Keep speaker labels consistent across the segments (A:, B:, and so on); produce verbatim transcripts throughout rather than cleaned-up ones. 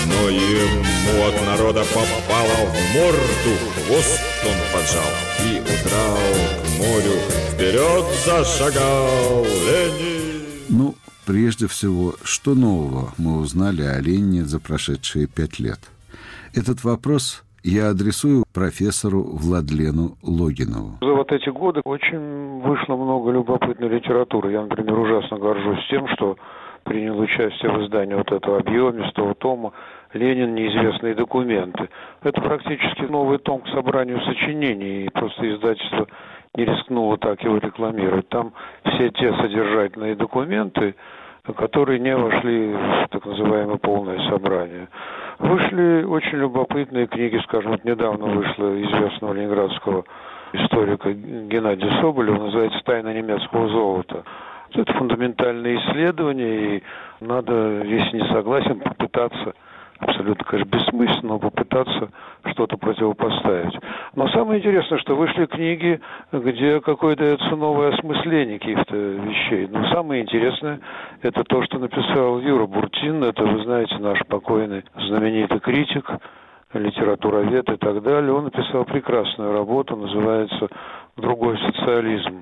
A: но ему от народа попало в морду, хвост он поджал и удрал к морю. Вперед зашагал Ленин.
B: Ну, прежде всего, что нового мы узнали о Ленине за прошедшие пять лет? Этот вопрос я адресую профессору Владлену Логинову.
C: За вот эти годы очень вышло много любопытной литературы. Я, например, ужасно горжусь тем, что принял участие в издании вот этого объемистого тома «Ленин. Неизвестные документы». Это практически новый том к собранию сочинений, и просто издательство не рискнуло так его рекламировать. Там все те содержательные документы, которые не вошли в так называемое полное собрание. Вышли очень любопытные книги, скажем, вот недавно вышла известного ленинградского историка Геннадия Соболева, называется «Тайна немецкого золота». Это фундаментальные исследования, и надо, если не согласен, попытаться, абсолютно, конечно, бессмысленно, но попытаться что-то противопоставить. Но самое интересное, что вышли книги, где какое-то дается новое осмысление каких-то вещей. Но самое интересное, это то, что написал Юра Буртин, это, вы знаете, наш покойный знаменитый критик, литературовед и так далее. Он написал прекрасную работу, называется «Другой социализм».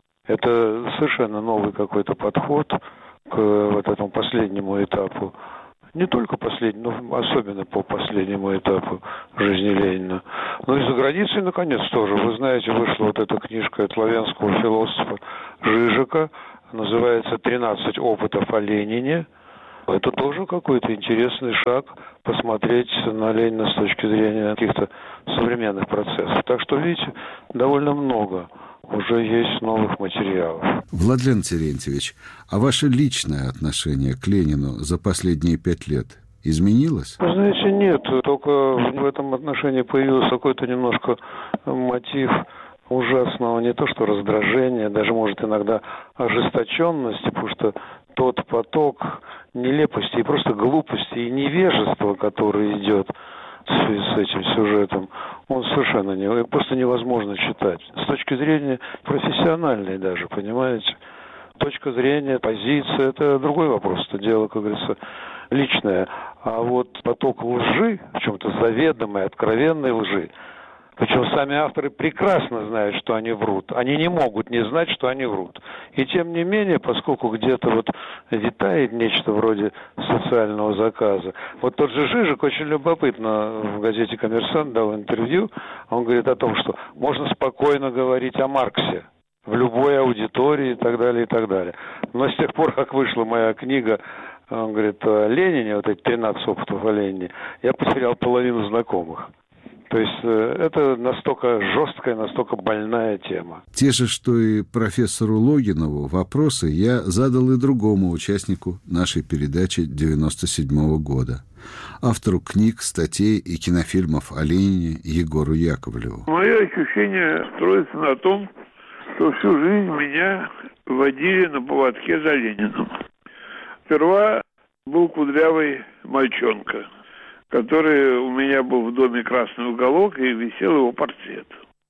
C: Это совершенно новый какой-то подход к вот этому последнему этапу. Не только последнему, но особенно по последнему этапу жизни Ленина. Но и за границей, наконец, тоже. Вы знаете, вышла вот эта книжка от славянского философа Жижика, называется «тринадцать опытов о Ленине». Это тоже какой-то интересный шаг посмотреть на Ленина с точки зрения каких-то современных процессов. Так что, видите, довольно много уже есть новых материалов.
B: Владлен Терентьевич, а ваше личное отношение к Ленину за последние пять лет изменилось?
C: Вы знаете, нет. Только в этом отношении появился какой-то немножко мотив ужасного, не то что раздражения, даже, может, иногда ожесточенности, потому что тот поток нелепости и просто глупости и невежества, который идет в связи с этим сюжетом, он совершенно не, просто невозможно читать. С точки зрения профессиональной даже, понимаете? Точка зрения, позиция, это другой вопрос, это дело, как говорится, личное. А вот поток лжи, в чем-то заведомой, откровенной лжи, причем сами авторы прекрасно знают, что они врут. Они не могут не знать, что они врут. И тем не менее, поскольку где-то вот витает нечто вроде социального заказа. Вот тот же Жижик очень любопытно в газете «Коммерсант» дал интервью. Он говорит о том, что можно спокойно говорить о Марксе в любой аудитории и так далее, и так далее. Но с тех пор, как вышла моя книга, он говорит, о Ленине, вот эти тринадцать опытов о Ленине, я потерял половину знакомых. То есть это настолько жесткая, настолько больная тема.
B: Те же, что и профессору Логинову, вопросы я задал и другому участнику нашей передачи девяносто седьмого года. Автору книг, статей и кинофильмов о Ленине Егору Яковлеву.
D: Мое ощущение строится на том, что всю жизнь меня водили на поводке за Лениным. Сперва был кудрявый мальчонка, который у меня был в доме «Красный уголок», и висел его портрет.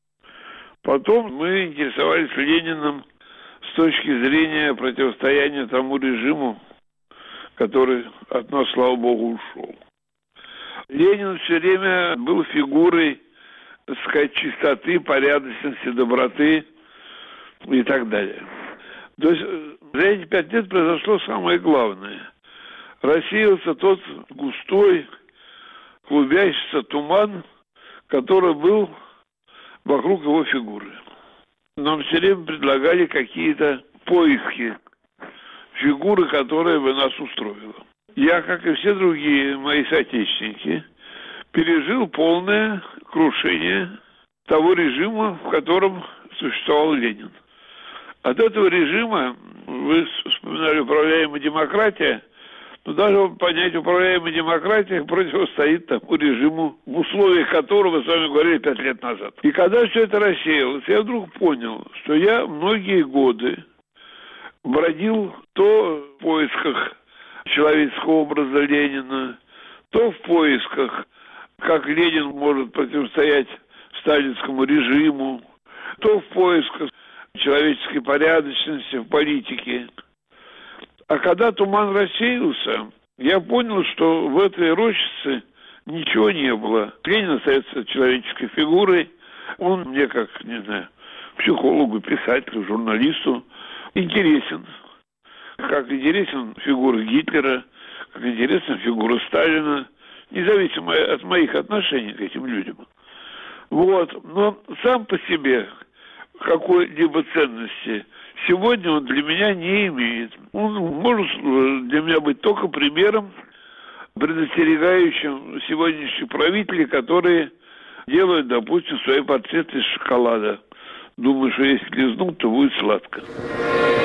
D: Потом мы интересовались Лениным с точки зрения противостояния тому режиму, который от нас, слава богу, ушел. Ленин все время был фигурой, так сказать, чистоты, порядочности, доброты и так далее. То есть за эти пять лет произошло самое главное. Рассеялся тот густой, клубящийся туман, который был вокруг его фигуры. Нам все время предлагали какие-то поиски фигуры, которая бы нас устроила. Я, как и все другие мои соотечественники, пережил полное крушение того режима, в котором существовал Ленин. От этого режима, вы вспоминали управляемая демократия, но даже понять управляемая демократия противостоит тому режиму, в условиях которого мы с вами говорили пять лет назад. И когда все это рассеялось, я вдруг понял, что я многие годы бродил то в поисках человеческого образа Ленина, то в поисках, как Ленин может противостоять сталинскому режиму, то в поисках человеческой порядочности в политике. А когда туман рассеялся, я понял, что в этой рощице ничего не было. Ленин остается человеческой фигурой. Он мне, как, не знаю, психологу, писателю, журналисту интересен. Как интересен фигура Гитлера, как интересна фигура Сталина, независимо от моих отношений к этим людям. Вот. Но сам по себе какой-либо ценности сегодня он для меня не имеет. Он может для меня быть только примером, предостерегающим сегодняшних правителей, которые делают, допустим, свои портреты из шоколада. Думаю, что если лизнут, то будет сладко.